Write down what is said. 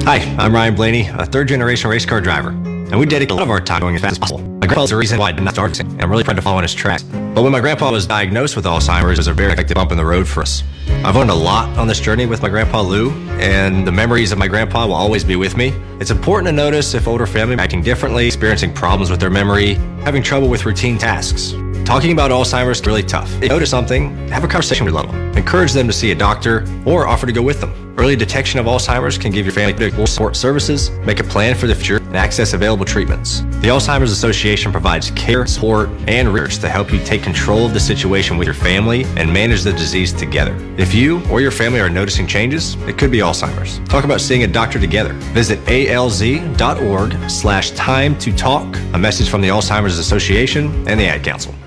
Hi, I'm Ryan Blaney, a third-generation race car driver, and we dedicate a lot of our time going as fast as possible. My grandpa's the reason why I did not start racing, and I'm really proud to follow in his tracks. But when my grandpa was diagnosed with Alzheimer's, it was a very effective bump in the road for us. I've learned a lot on this journey with my grandpa Lou, and the memories of my grandpa will always be with me. It's important to notice if older family are acting differently, experiencing problems with their memory, having trouble with routine tasks. Talking about Alzheimer's is really tough. If you notice something, have a conversation with your loved one. Encourage them to see a doctor or offer to go with them. Early detection of Alzheimer's can give your family predictable support services, make a plan for the future, and access available treatments. The Alzheimer's Association provides care, support, and research to help you take control of the situation with your family and manage the disease together. If you or your family are noticing changes, it could be Alzheimer's. Talk about seeing a doctor together. Visit alz.org/time to talk. A message from the Alzheimer's Association and the Ad Council.